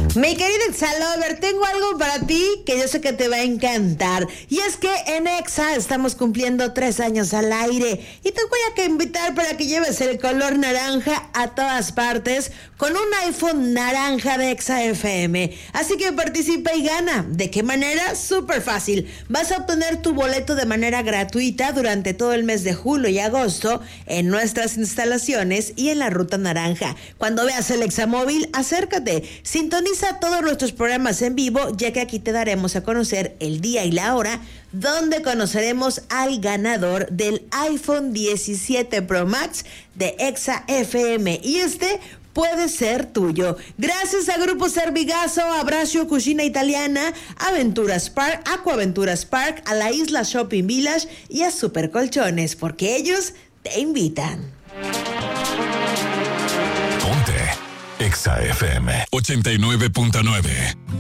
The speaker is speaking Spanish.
Mi querido Exalover, tengo algo para ti que yo sé que te va a encantar. Y es que en Exa estamos cumpliendo 3 años al aire. Y te voy a invitar para que lleves el color naranja a todas partes con un iPhone naranja de Exa FM. Así que participa y gana. ¿De qué manera? Súper fácil. Vas a obtener tu boleto de manera gratuita durante todo el mes de julio y agosto en nuestras instalaciones y en la Ruta Naranja. Cuando veas el Examóvil, acércate. Sintoniza todos nuestros programas en vivo, ya que aquí te daremos a conocer el día y la hora donde conoceremos al ganador del iPhone 17 Pro Max de Exa FM. Y este puede ser tuyo. Gracias a Grupo Servigazo, Abracio Cucina Italiana, Aventuras Park, Aquaventuras Park, a la Isla Shopping Village y a Super Colchones, porque ellos te invitan. Ponte Exa FM 89.9.